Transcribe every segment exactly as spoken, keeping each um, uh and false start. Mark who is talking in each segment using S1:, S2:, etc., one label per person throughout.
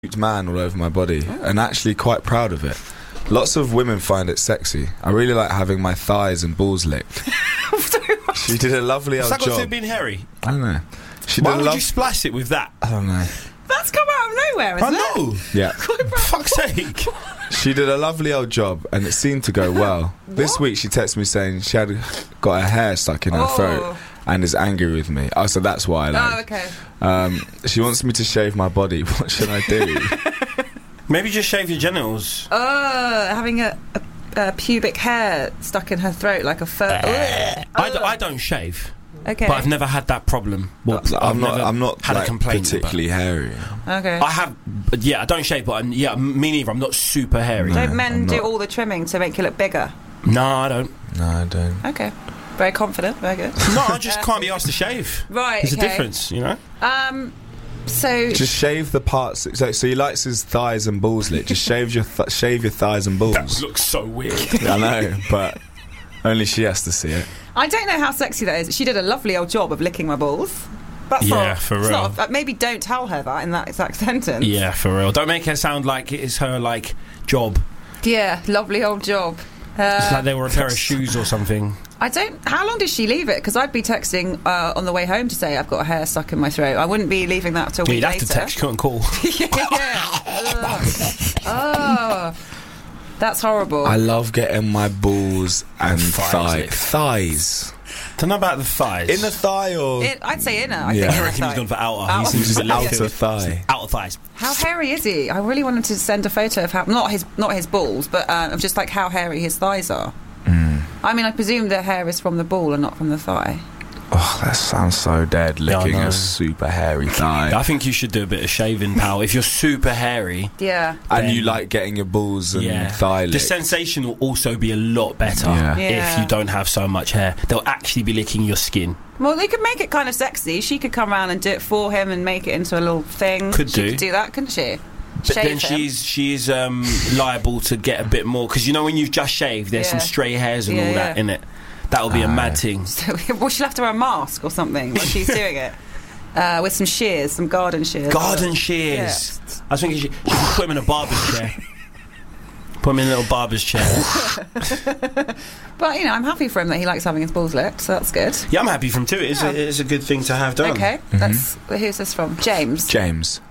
S1: man all over my body, and actually quite proud of it. Lots of women find it sexy. I really like having my thighs and balls licked. She did a lovely old
S2: job. Has that got to
S1: job.
S2: being hairy?
S1: I don't know. She
S2: Why
S1: did
S2: would
S1: lo-
S2: you splice it with that?
S1: I don't know.
S3: That's come out of nowhere, isn't
S2: I know.
S3: it?
S1: Yeah.
S2: Fuck's sake.
S1: She did a lovely old job, and it seemed to go well. This week she texted me saying she had got her hair stuck in her
S3: Oh.
S1: throat and is angry with me. Oh, so that's why. Like,
S3: Oh, okay.
S1: Um, she wants me to shave my body. What should I do?
S2: Maybe just shave your genitals.
S3: Oh, having a, a, a pubic hair stuck in her throat like a fur.
S2: I, d- I don't shave.
S3: Okay.
S2: But I've never had that problem. Well,
S1: I'm
S2: I've
S1: not.
S2: never
S1: I'm not
S2: had
S1: like,
S2: a complaint
S1: particularly
S2: about.
S1: hairy.
S3: Okay.
S2: I have. Yeah, I don't shave, but I'm, yeah, me neither. I'm not super hairy.
S3: Don't
S1: No,
S3: men
S1: I'm
S3: do
S1: not.
S3: all the trimming to make you look bigger?
S2: No, I don't.
S1: No, I don't.
S3: Okay. Very confident. Very good.
S2: No, I just can't be asked to shave.
S3: Right.
S2: There's
S3: okay.
S2: a difference, you know.
S3: Um. So.
S1: Just shave the parts. So, so he likes his thighs and balls lit. Just shave your th- shave your thighs and balls.
S2: That looks so weird.
S1: I know, but only she has to see it.
S3: I don't know how sexy that is. She did a lovely old job of licking my balls. That's
S2: Yeah,
S3: not,
S2: for
S3: it's
S2: real.
S3: Not, uh, maybe don't tell her that in that exact sentence.
S2: Yeah, for real. Don't make her sound like it is her like job.
S3: Yeah, lovely old job. Uh,
S2: It's like they were a pair of shoes or something.
S3: I don't. How long did she leave it? Because I'd be texting uh, on the way home to say I've got a hair stuck in my throat. I wouldn't be leaving that till a
S2: Yeah,
S3: week
S2: you'd have
S3: later.
S2: to text, you couldn't call.
S3: yeah. Ugh. Oh, that's horrible.
S1: I love getting my balls and
S2: Thighs
S1: thigh
S2: licked.
S1: thighs
S2: Don't know about the thighs.
S1: in the thigh or
S3: It, I'd say inner. I
S1: Yeah.
S3: think
S2: I
S3: inner
S2: reckon he's
S3: thigh.
S2: gone for outer.
S3: Outer.
S2: He seems
S1: just
S2: a little
S1: outer thigh.
S2: Outer thighs.
S3: How hairy is he? I really wanted to send a photo of how not his not his balls, but uh, of just like how hairy his thighs are.
S1: Mm.
S3: I mean, I presume the hair is from the ball and not from the thigh.
S1: Oh, that sounds so dead.
S2: Yeah, I
S1: Licking
S2: know.
S1: a super hairy thigh.
S2: I think you should do a bit of shaving, pal. If you're super hairy,
S3: Yeah.
S1: And
S2: then-
S1: you like getting your balls and
S2: yeah,
S1: thigh
S2: the
S1: licked.
S2: sensation will also be a lot better
S1: Yeah.
S3: Yeah.
S2: if you don't have so much hair. They'll actually be licking your skin.
S3: Well, they could make it kind of sexy. She could come around and do it for him and make it into a little thing.
S2: Could
S3: she
S2: do.
S3: Could do that, couldn't she?
S2: But
S3: Shave
S2: then
S3: him.
S2: she's she's um, liable to get a bit more because you know when you've just shaved, there's
S3: Yeah.
S2: some stray hairs and
S3: Yeah,
S2: all that
S3: yeah.
S2: in it. That'll be a
S1: Ah,
S2: mad
S1: yeah.
S2: thing.
S3: So, well, she'll have to wear a mask or something while she's doing it. Uh, with some shears, some garden shears.
S2: Garden shears. I was thinking she, she could put him in a barber's chair. Put him in a little barber's chair.
S3: But, you know, I'm happy for him that he likes having his balls licked, so that's good.
S2: Yeah, I'm happy from too. It's,
S3: Yeah.
S2: a, it's a good thing to have done.
S3: Okay, that's who's this from? James.
S1: James.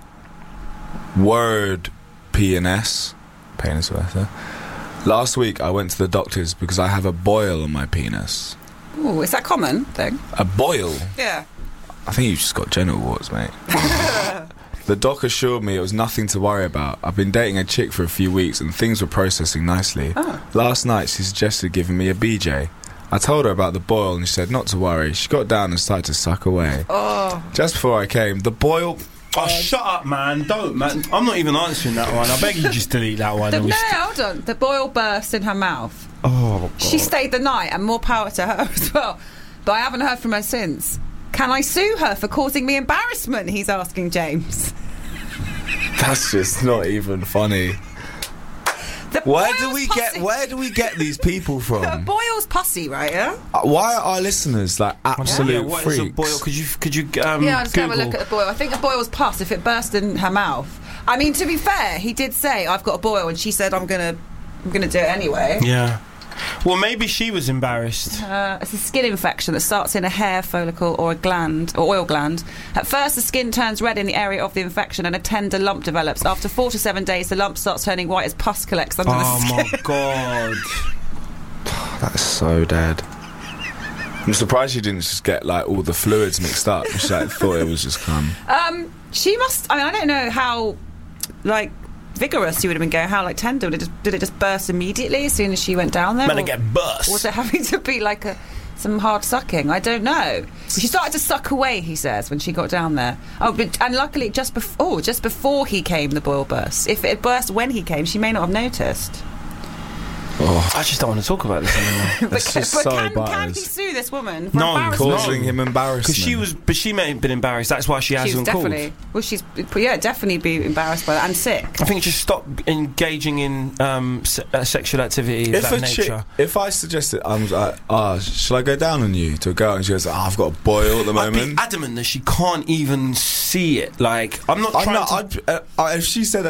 S1: Word P and S. Penis worth. Last week I went to the doctor's because I have a boil on my penis.
S3: Ooh, is that common thing?
S1: A boil?
S3: Yeah.
S1: I think you've just got genital warts, mate. The doc assured me it was nothing to worry about. I've been dating a chick for a few weeks and things were processing nicely.
S3: Oh.
S1: Last night she suggested giving me a B J. I told her about the boil and she said not to worry. She got down and started to suck away.
S3: Oh.
S1: Just before I came, the boil...
S2: Oh, shut up, man. Don't, man. I'm not even answering that one. I beg you just delete that one.
S3: The,
S2: and
S3: no,
S2: we st-
S3: hold on. The boil burst in her mouth.
S1: Oh, God.
S3: She stayed the night, and more power to her as well. But I haven't heard from her since. Can I sue her for causing me embarrassment? He's asking James.
S1: That's just not even funny.
S3: The
S1: Where do
S3: boil's
S1: we
S3: pussy.
S1: get where do we get these people
S3: The
S1: from?
S3: boil's pussy, right? Yeah.
S1: Uh, Why are our listeners like absolute
S2: yeah, what is
S1: freaks?
S2: a boil? Could you, could you um,
S3: Yeah, I'll just
S2: Google?
S3: have a look at the boil. I think the boil's pus if it burst in her mouth. I mean, to be fair, he did say I've got a boil, and she said I'm gonna, I'm gonna do it anyway.
S2: Yeah. Well, maybe she was embarrassed.
S3: Uh, it's a skin infection that starts in a hair follicle or a gland or oil gland. At first, the skin turns red in the area of the infection, and a tender lump develops. After four to seven days, the lump starts turning white as pus collects under the
S2: Oh
S3: skin.
S2: my god.
S1: That's so dead. I'm surprised you didn't just get like all the fluids mixed up. She like, thought it was just cum.
S3: Um, she must. I mean, I don't know how, like, vigorous you would have been going. How like tender? Did it just, did it just burst immediately as soon as she went down there?
S2: Man,
S3: Or
S2: I get bust.
S3: was it having to be like a some hard sucking? I don't know. She started to suck away. He says when she got down there. Oh, but, and luckily just before, oh, just before he came, the boil burst. If it had burst when he came, she may not have noticed.
S1: Oh,
S2: I just don't want to talk about this anymore.
S3: But,
S1: It's
S3: can,
S1: just
S3: but
S1: so
S3: can, can
S1: butters.
S3: he sue this woman for
S2: No,
S3: embarrassment?
S1: Causing him embarrassment.
S2: Because she was, but she may have been embarrassed. That's why she
S3: She's
S2: hasn't
S3: definitely.
S2: called.
S3: Well, she's yeah, definitely be embarrassed by that and sick.
S2: I think just stop engaging in um, se- uh, sexual activity of
S1: If
S2: that
S1: a chick,
S2: nature.
S1: if I suggested, I'm like, ah, shall I go down on you to a girl, and she goes, ah, I've got a boil at the
S2: I'd be
S1: moment.
S2: adamant that she can't even see it. Like, I'm not
S1: I'm
S2: trying
S1: not,
S2: to...
S1: I'd, uh, uh, if she said